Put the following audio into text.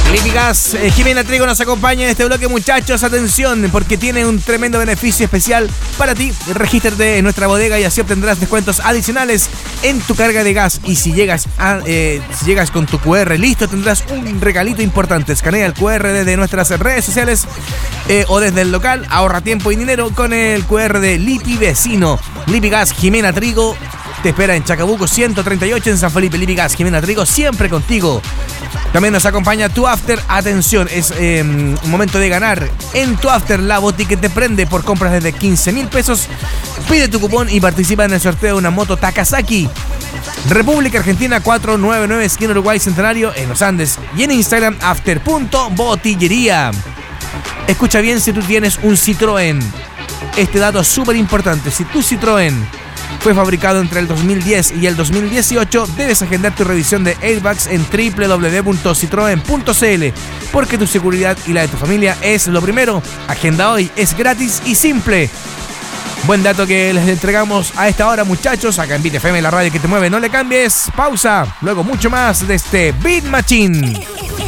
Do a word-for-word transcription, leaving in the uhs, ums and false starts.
Lipigas, eh, Jimena Trigo nos acompaña en este bloque, muchachos. Atención, porque tiene un tremendo beneficio especial para ti. Regístrate en nuestra bodega y así obtendrás descuentos adicionales en tu carga de gas. Y si llegas a, eh, si llegas con tu Q R listo, tendrás un regalito importante. Escanea el Q R desde nuestras redes sociales eh, o desde el local. Ahorra tiempo y dinero con el Q R de Lipi Vecino. Lipigas, Jimena Trigo te espera en Chacabuco ciento treinta y ocho en San Felipe. Lipigas, Jimena Trigo, siempre contigo. También nos acompaña Tu After. Atención, es eh, un momento de ganar. En Tu After, la botica te prende por compras desde quince mil pesos. Pide tu cupón y participa en el sorteo de una moto Takasaki. República Argentina cuatrocientos noventa y nueve, esquina Uruguay Centenario, en los Andes. Y en Instagram, after punto botillería. Escucha bien si tú tienes un Citroën. Este dato es súper importante. Si tu Citroën fue fabricado entre el dos mil diez y el dos mil dieciocho, debes agendar tu revisión de airbags en doble u doble u doble u punto citroen punto c l, porque tu seguridad y la de tu familia es lo primero. Agenda hoy, es gratis y simple. Buen dato que les entregamos a esta hora, muchachos, acá en Beat F M, la radio que te mueve. No le cambies, pausa, luego mucho más de este Beat Machine.